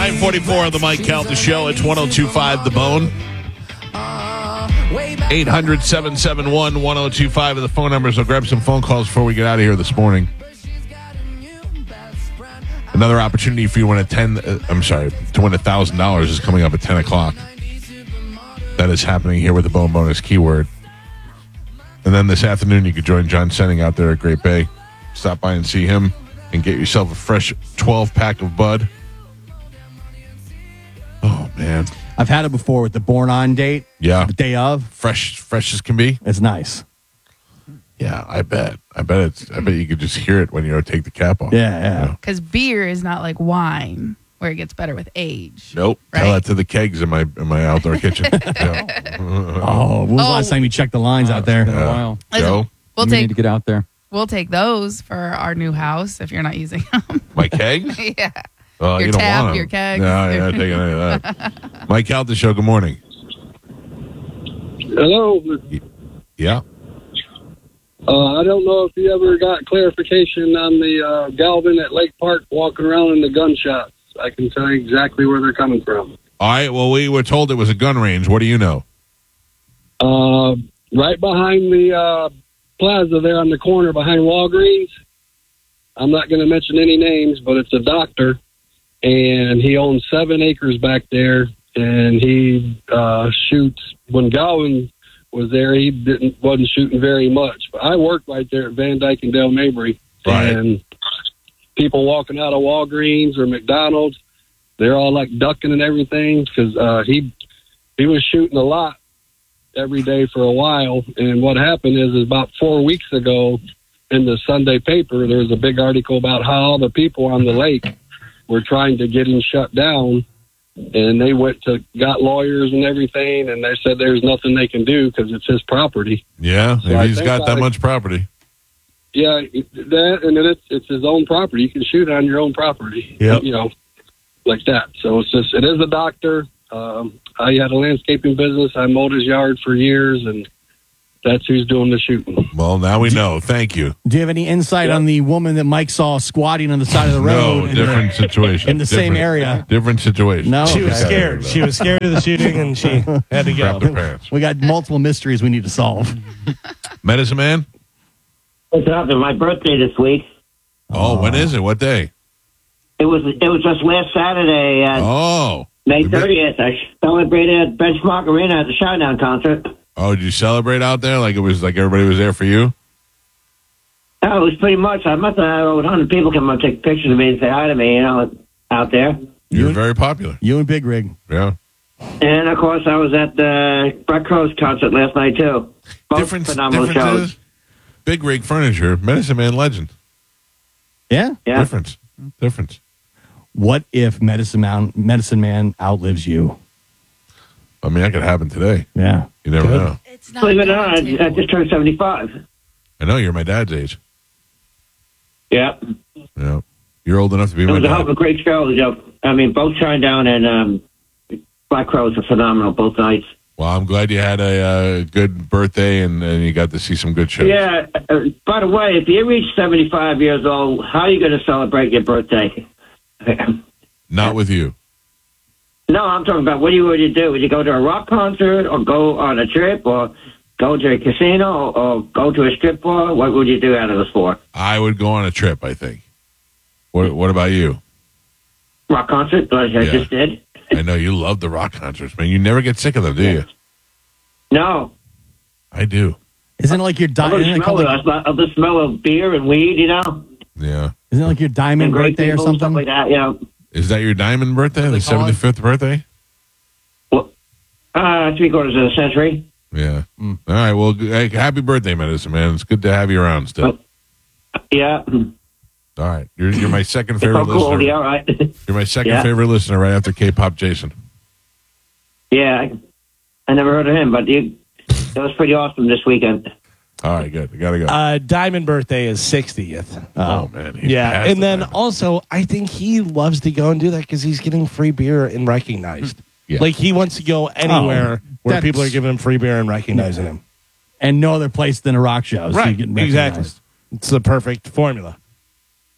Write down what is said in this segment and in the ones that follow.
9:44 on the Mike Calta Show. It's 102.5 The Bone. 800-771-1025 are the phone numbers. I'll grab some phone calls before we get out of here this morning. Another opportunity for you to win to win $1,000 is coming up at 10 o'clock. That is happening here with the Bone Bonus keyword. And then this afternoon, you could join John Senning out there at Great Bay. Stop by and see him and get yourself a fresh 12-pack of Bud. Oh, man. I've had it before with the Born On date. Yeah. The day of. Fresh as can be. It's nice. Yeah, I bet you could just hear it when you take the cap off. Yeah. Because beer is not like wine, where it gets better with age. Nope. Right? Tell that to the kegs in my outdoor kitchen. Yeah. Oh, when was the last time you checked the lines out there? Been a while. Joe? We'll You need to get out there. We'll take those for our new house if you're not using them. My kegs? Yeah. Well, Your you don't tap, want 'em. your kegs. No, you're not taking any of that. Mike Calta Show, good morning. Hello. Yeah. I don't know if you ever got clarification on the Galvin at Lake Park walking around in the gunshots. I can tell you exactly where they're coming from. All right, well, we were told it was a gun range. What do you know? Right behind the plaza there on the corner behind Walgreens. I'm not going to mention any names, but it's a doctor, and he owns 7 acres back there, and he shoots. When Galvin was there, he wasn't shooting very much. But I worked right there at Van Dyke and Dale Mabry, Right. and people walking out of Walgreens or McDonald's, they're all like ducking and everything because he was shooting a lot every day for a while. And what happened is about 4 weeks ago in the Sunday paper, there was a big article about how all the people on the lake were trying to get him shut down. And they got lawyers and everything, and they said there's nothing they can do because it's his property. Yeah, So if I he's think got that much property. Yeah, that, and then it's his own property. You can shoot on your own property. Yep. Like that. So it is a doctor. I had a landscaping business. I mowed his yard for years, and that's who's doing the shooting. Well, now we know. Thank you. Do you have any insight on the woman that Mike saw squatting on the side of the road? No, different situation. In the same area. Different situation. No? She was Okay. scared. She was scared of the shooting, and she had to Grabbed go. her parents. We got multiple mysteries we need to solve. Medicine Man? What's up? It's my birthday this week. Oh, when is it? What day? It was just last Saturday, May 30th. I celebrated at Benchmark Arena at the Shinedown concert. Oh, did you celebrate out there like it was like everybody was there for you? Oh, it was pretty much. I must have had over 100 people come up and take pictures of me and say hi to me, out there. You were very popular. You and Big Rig. Yeah. And, of course, I was at the Brett Crow's concert last night, too. Both phenomenal shows. Big Rig Furniture, Medicine Man legend. Yeah? Yeah. Difference. What if Medicine Man outlives you? I mean, that could happen today. Yeah. You never know. It's not Believe it or not, I just turned 75. I know you're my dad's age. Yeah. Yeah. You're old enough to be It my was a hell of dad. a great show, Joe. I mean, both Shinedown and Black Crowes were phenomenal both nights. Well, I'm glad you had a good birthday and you got to see some good shows. Yeah. By the way, if you reach 75 years old, how are you going to celebrate your birthday? Not with you. No, I'm talking about what would you do? Would you go to a rock concert or go on a trip or go to a casino or go to a strip bar? What would you do out of the 4? I would go on a trip, I think. What about you? Rock concert, like I just did. I know you love the rock concerts, man. You never get sick of them, do you? No. I do. Isn't it like your I love the smell of beer and weed, Yeah. Isn't it like your diamond great birthday or people, something? stuff like that, Is that your diamond birthday? The 75th birthday? 3/4 of a century. Yeah. All right. Well, hey, happy birthday, Medicine Man. It's good to have you around still. Yeah. All right. You're my second favorite cool, listener. yeah, all right. You're my second Yeah. favorite listener right after K-Pop Jason. Yeah. I never heard of him, but that was pretty awesome this weekend. All right, good. I got to go. Diamond birthday is 60th. Oh, man. He's Yeah, past and the then diamond. also, I think he loves to go and do that because he's getting free beer and recognized. Yeah. Like, he wants to go anywhere where that's- people are giving him free beer and recognizing him. And no other place than a rock show. So you're Right, getting exactly. recognized. It's the perfect formula.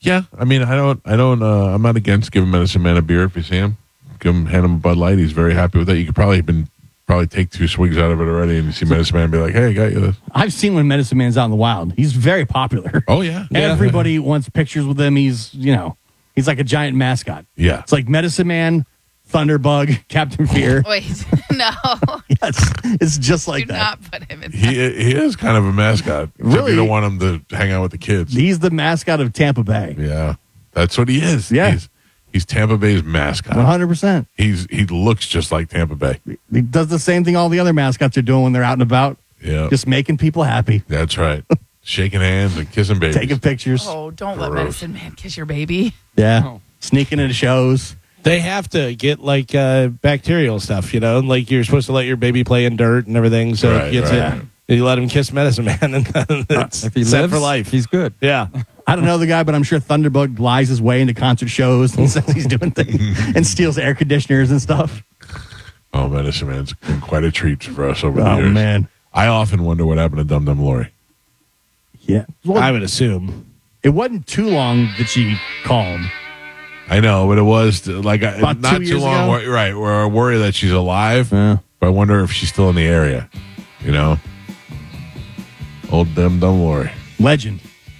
Yeah, I mean, I'm not against giving Medicine Man a beer if you see him. Hand him a Bud Light. He's very happy with that. You could probably take 2 swigs out of it already, and you see Medicine Man be like, "Hey, I got you this." I've seen when Medicine Man's out in the wild. He's very popular. Oh yeah, Everybody wants pictures with him. He's like a giant mascot. Yeah, It's like Medicine Man, Thunderbug, Captain Fear. Wait, no. Yes, it's just like Do that. not put him in that. he is kind of a mascot. Really? You don't want him to hang out with the kids. He's the mascot of Tampa Bay. Yeah, that's what he is. Yeah. He's Tampa Bay's mascot. 100%. He looks just like Tampa Bay. He does the same thing all the other mascots are doing when they're out and about. Yeah, Just making people happy. that's right. Shaking hands and kissing babies. Taking pictures. Oh, don't let Gross. Medicine Man kiss your baby. Yeah. Sneaking into shows. They have to get like bacterial stuff, like you're supposed to let your baby play in dirt and everything. So Right, you let him kiss Medicine Man, and then it's If he set lives for life. he's good. Yeah. I don't know the guy, but I'm sure Thunderbug lies his way into concert shows and says he's doing things and steals air conditioners and stuff. Oh, Medicine Man's been quite a treat for us over the Oh, years. man. I often wonder what happened to Dum Dum Lori. Yeah. Well, I would assume. it wasn't too long that she called. I know, but it was like About not 2 too years long. ago? Right, where I worry that she's alive, Yeah. but I wonder if she's still in the area. Old Dum Dum Lori. Legend.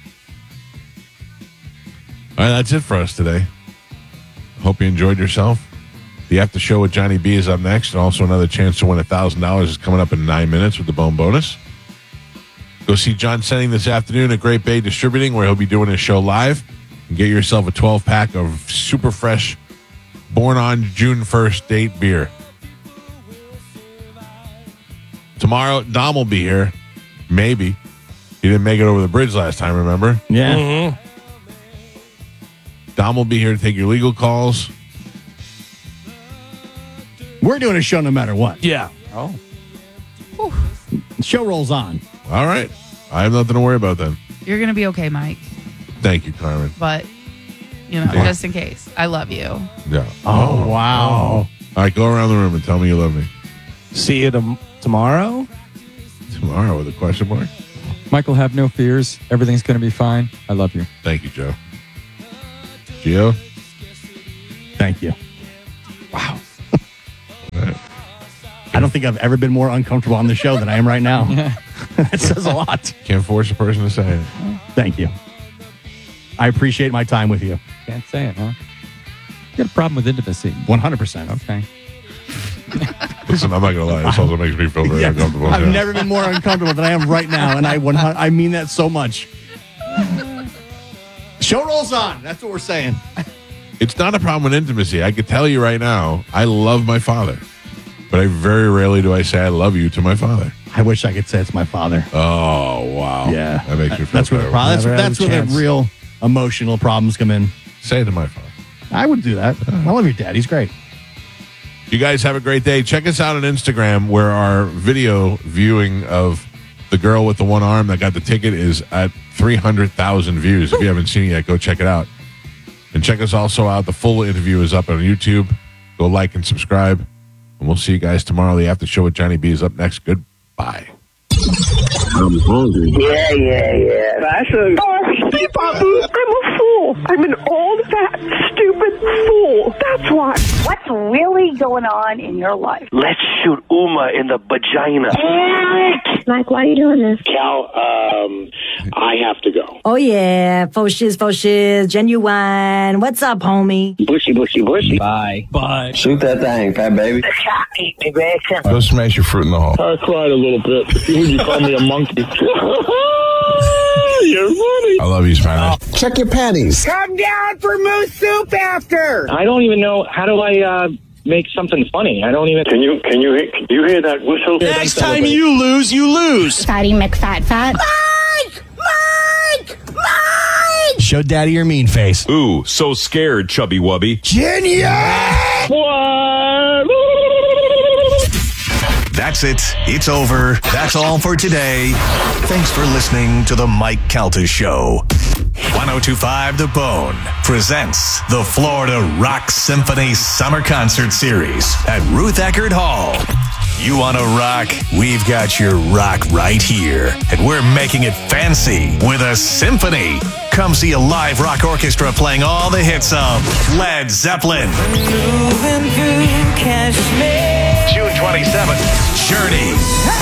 All right, that's it for us today. Hope you enjoyed yourself. The After Show with Johnny B is up next, and also another chance to win $1,000 is coming up in 9 minutes with the Bone Bonus. Go see John Senning this afternoon at Great Bay Distributing, where he'll be doing his show live. And get yourself a 12-pack of super fresh, born on June 1st date beer. Tomorrow, Dom will be here. Maybe. He didn't make it over the bridge last time, remember? Yeah. Dom will be here to take your legal calls. We're doing a show no matter what. Yeah. Oh. The show rolls on. All right. I have nothing to worry about then. You're going to be okay, Mike. Thank you, Carmen. But, just in case. I love you. Yeah. Oh, wow. All right, go around the room and tell me you love me. See you tomorrow. Tomorrow with a question mark? Michael, have no fears. Everything's going to be fine. I love you. Thank you, Joe. Gio? Thank you. Wow. I don't think I've ever been more uncomfortable on the show than I am right now. That says a lot. Can't force a person to say it. Thank you. I appreciate my time with you. Can't say it, huh? You got a problem with intimacy. 100%. Okay. Listen, I'm not going to lie. This also makes me feel very Yeah. uncomfortable. I've Yeah. never been more uncomfortable than I am right now, and I mean that so much. Show rolls on. That's what we're saying. It's not a problem with intimacy. I can tell you right now, I love my father. But I very rarely do I say I love you to my father. I wish I could say it's my father. Oh, wow. Yeah. That makes me feel That's where the better. problem. Never had That's a where the chance. real emotional problems come in. Say it to my father. I would do that. I love your dad. He's great. You guys have a great day. Check us out on Instagram, where our video viewing of the girl with the one arm that got the ticket is at 300,000 views. If you haven't seen it yet, go check it out. And check us also out. The full interview is up on YouTube. Go like and subscribe. And we'll see you guys tomorrow. The After Show with Johnny B is up next. Goodbye. I'm hungry. Yeah. That's a... I'm a fool. I'm an old, fat, stupid fool. That's why. What's really going on in your life? Let's shoot Uma in the vagina. Mike, why are you doing this? Cal, I have to go. Oh, yeah. Faux shiz, genuine. What's up, homie? Bushy. Bye. Shoot that thing, fat baby. Eat me, Grayson. Go smash your fruit in the hole. I cried a little bit. You called me a monkey. You're funny. I love you, Spanish. Check your panties. Come down for moose soup after. I don't even know, how do I make something funny? I don't even... Can you hear that whistle? Next time you lose. Fatty McFat. Mike! Show daddy your mean face. Ooh, so scared, chubby wubby. That's it. It's over. That's all for today. Thanks for listening to The Mike Calta Show. 1025 The Bone presents the Florida Rock Symphony Summer Concert Series at Ruth Eckerd Hall. You want to rock? We've got your rock right here. And we're making it fancy with a symphony. Come see a live rock orchestra playing all the hits of Led Zeppelin. June 27th, Journey.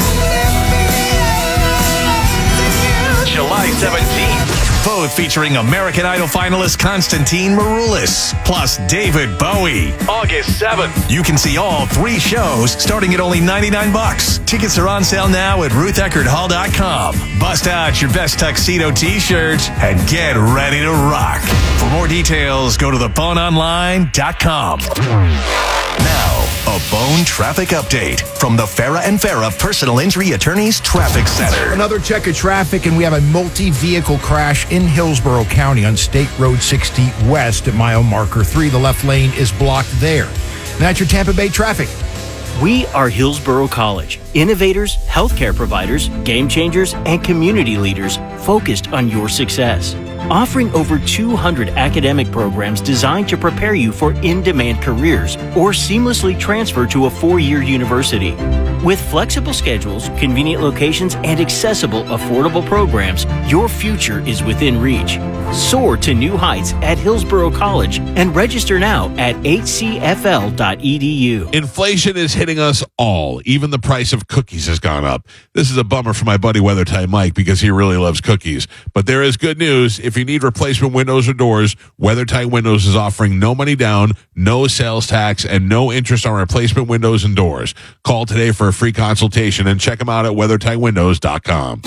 July 17th, both featuring American Idol finalist Konstantin Maroulis, plus David Bowie. August 7th, you can see all 3 shows starting at only $99. Tickets are on sale now at RuthEckerdHall.com. Bust out your best tuxedo t-shirts and get ready to rock. For more details, go to theboneonline.com. Now, a Bone traffic update from the Farah and Farah Personal Injury Attorneys Traffic Center. Another check of traffic, and we have a multi-vehicle crash in Hillsborough County on State Road 60 West at mile marker 3. The left lane is blocked there. And that's your Tampa Bay traffic. We are Hillsborough College, innovators, healthcare providers, game changers, and community leaders focused on your success. Offering over 200 academic programs designed to prepare you for in-demand careers or seamlessly transfer to a 4-year university. With flexible schedules, convenient locations, and accessible, affordable programs, your future is within reach. Soar to new heights at Hillsborough College and register now at hcfl.edu. Inflation is hitting us all. Even the price of cookies has gone up. This is a bummer for my buddy WeatherTight Mike because he really loves cookies. But there is good news. If you need replacement windows or doors, WeatherTight Windows is offering no money down, no sales tax, and no interest on replacement windows and doors. Call today for a free consultation and check them out at WeatherTightWindows.com.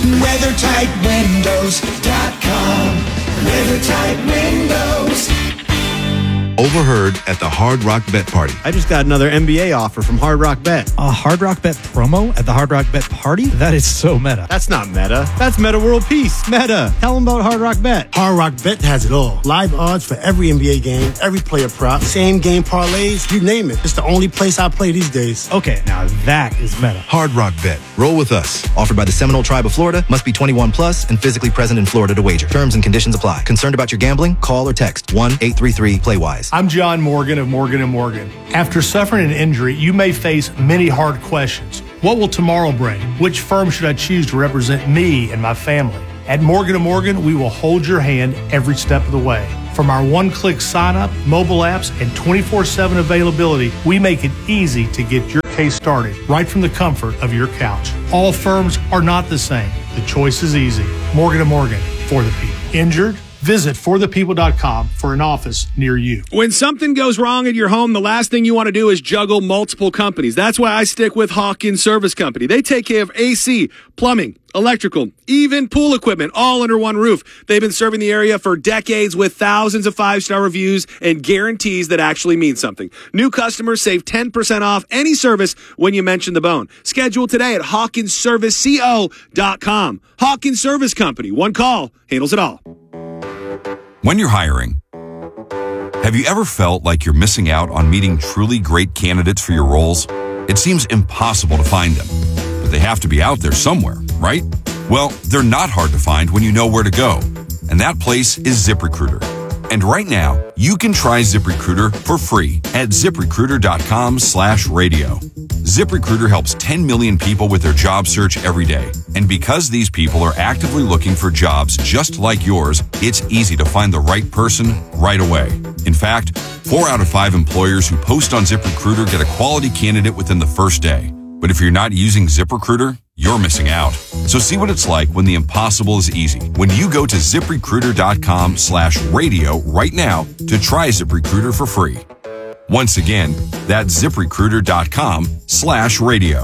WeatherTightWindows.com. WeatherTight Windows. Overheard at the Hard Rock Bet Party. I just got another NBA offer from Hard Rock Bet. A Hard Rock Bet promo at the Hard Rock Bet Party? That is so meta. That's not meta. That's Meta World Peace. Meta. Tell them about Hard Rock Bet. Hard Rock Bet has it all. Live odds for every NBA game, every player prop, same game parlays, you name it. It's the only place I play these days. Okay, now that is meta. Hard Rock Bet. Roll with us. Offered by the Seminole Tribe of Florida. Must be 21 plus and physically present in Florida to wager. Terms and conditions apply. Concerned about your gambling? Call or text 1-833-PLAY-WISE. I'm John Morgan of Morgan & Morgan. After suffering an injury, you may face many hard questions. What will tomorrow bring? Which firm should I choose to represent me and my family? At Morgan & Morgan, we will hold your hand every step of the way. From our one-click sign-up, mobile apps, and 24/7 availability, we make it easy to get your case started right from the comfort of your couch. All firms are not the same. The choice is easy. Morgan & Morgan, for the people. Injured? Visit forthepeople.com for an office near you. When something goes wrong at your home, the last thing you want to do is juggle multiple companies. That's why I stick with Hawkins Service Company. They take care of AC, plumbing, electrical, even pool equipment, all under one roof. They've been serving the area for decades with thousands of 5-star reviews and guarantees that actually mean something. New customers save 10% off any service when you mention the bone. Schedule today at HawkinsServiceCO.com. Hawkins Service Company. One call handles it all. When you're hiring, have you ever felt like you're missing out on meeting truly great candidates for your roles? It seems impossible to find them, but they have to be out there somewhere, right? Well, they're not hard to find when you know where to go, and that place is ZipRecruiter. And right now, you can try ZipRecruiter for free at ZipRecruiter.com/radio. ZipRecruiter helps 10 million people with their job search every day. And because these people are actively looking for jobs just like yours, it's easy to find the right person right away. In fact, 4 out of 5 employers who post on ZipRecruiter get a quality candidate within the first day. But if you're not using ZipRecruiter, you're missing out. So see what it's like when the impossible is easy. When you go to ZipRecruiter.com/radio right now to try ZipRecruiter for free. Once again, that's ZipRecruiter.com/radio.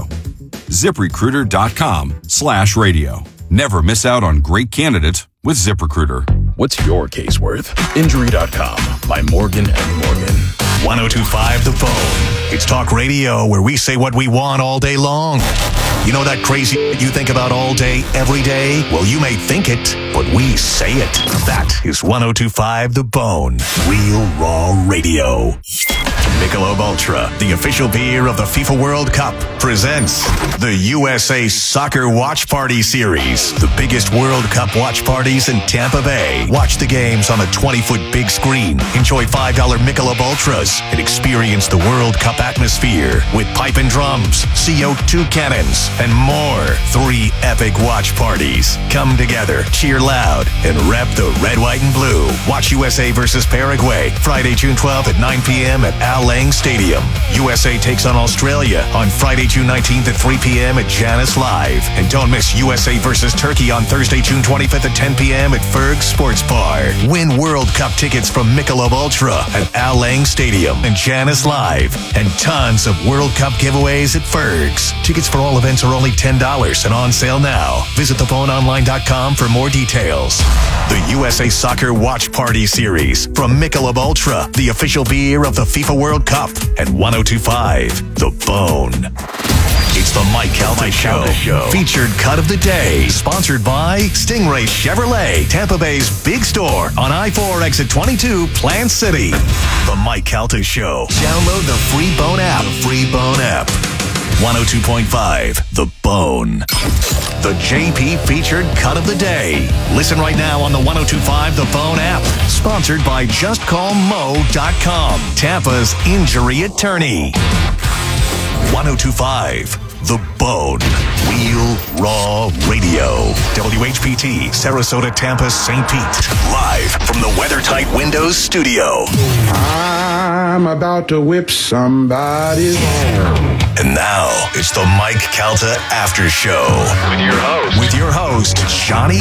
ZipRecruiter.com/radio. Never miss out on great candidates with ZipRecruiter. What's your case worth? Injury.com by Morgan & Morgan. 102.5 The Bone. It's talk radio where we say what we want all day long. You know that crazy you think about all day, every day? Well, you may think it, but we say it. That is 102.5 The Bone. Real raw radio. Michelob Ultra, the official beer of the FIFA World Cup, presents the USA Soccer Watch Party Series. The biggest World Cup watch parties in Tampa Bay. Watch the games on a 20-foot big screen. Enjoy $5 Michelob Ultras and experience the World Cup atmosphere with pipe and drums, CO2 cannons, and more. 3 epic watch parties. Come together, cheer loud, and rep the red, white, and blue. Watch USA versus Paraguay, Friday, June 12th at 9 p.m. at Al Lang Stadium. USA takes on Australia on Friday, June 19th at 3 p.m. at Janus Live. And don't miss USA versus Turkey on Thursday, June 25th at 10 p.m. at Ferg Sports Bar. Win World Cup tickets from Michelob Ultra at Al Lang Stadium and Janus Live. And tons of World Cup giveaways at Ferg's. Tickets for all events are only $10 and on sale now. Visit theboneonline.com for more details. The USA Soccer Watch Party Series from Michelob Ultra, the official beer of the FIFA World Cup, and 102.5 The Bone. It's the Mike Calta Show. Featured cut of the day. Sponsored by Stingray Chevrolet, Tampa Bay's big store on I-4 exit 22, Plant City. The Mike Calta Show. Download the free Bone app. 102.5 The Bone. The JP featured cut of the day. Listen right now on the 102.5 The Bone app. Sponsored by JustCallMo.com, Tampa's injury attorney. 102.5 The Bone. Wheel Raw Radio. WHPT, Sarasota, Tampa, St. Pete. Live from the WeatherTight Windows studio. I'm about to whip somebody's hair. And now, it's the Mike Calta After Show. With your host, Johnny